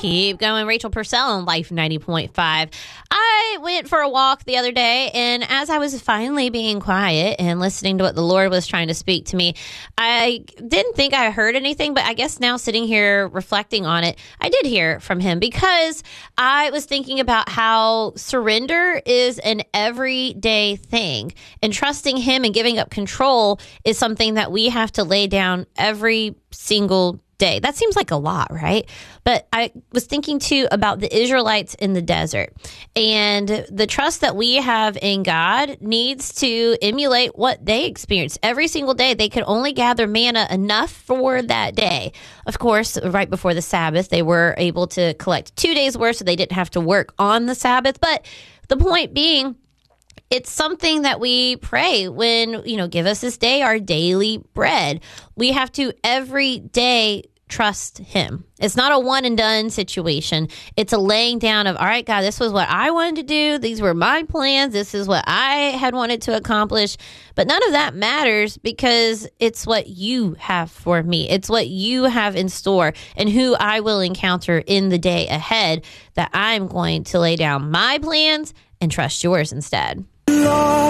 Keep going. Rachel Purcell on Life 90.5. I went for a walk the other day, and as I was finally being quiet and listening to what the Lord was trying to speak to me, I didn't think I heard anything, but I guess now sitting here reflecting on it, I did hear from him, because I was thinking about how surrender is an everyday thing, and trusting him and giving up control is something that we have to lay down every single day. That seems like a lot, right? But I was thinking too about the Israelites in the desert, and the trust that we have in God needs to emulate what they experienced every single day. They could only gather manna enough for that day. Of course, right before the Sabbath, they were able to collect 2 days worth, so they didn't have to work on the Sabbath. But the point being, it's something that we pray when, give us this day our daily bread. We have to every day trust him. It's not a one and done situation. It's a laying down of, all right, God, this was what I wanted to do. These were my plans. This is what I had wanted to accomplish. But none of that matters, because it's what you have for me. It's what you have in store and who I will encounter in the day ahead, that I'm going to lay down my plans and trust yours instead.